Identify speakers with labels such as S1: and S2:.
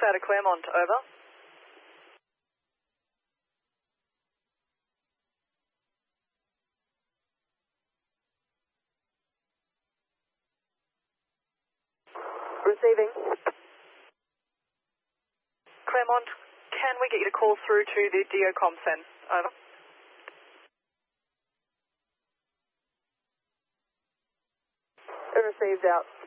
S1: out of Claremont, over.
S2: Receiving.
S1: Claremont, can we get you to call through to the DOCOM SEN? Over.
S2: Received out.